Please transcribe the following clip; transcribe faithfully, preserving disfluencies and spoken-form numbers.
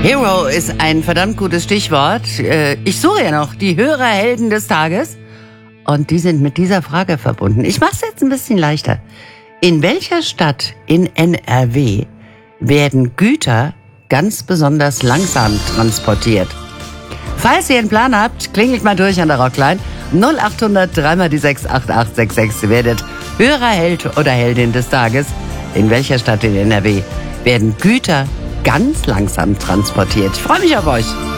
Hero ist ein verdammt gutes Stichwort. Ich suche ja noch die Hörerhelden des Tages. Und die sind mit dieser Frage verbunden. Ich mache es jetzt ein bisschen leichter. In welcher Stadt in N R W werden Güter ganz besonders langsam transportiert? Falls ihr einen Plan habt, klingelt mal durch an der Rockline. null acht hundert drei mal die sechs acht acht sechs sechs. Ihr werdet Hörerheld oder Heldin des Tages. In welcher Stadt in N R W werden Güter ganz langsam transportiert? Ich freue mich auf euch.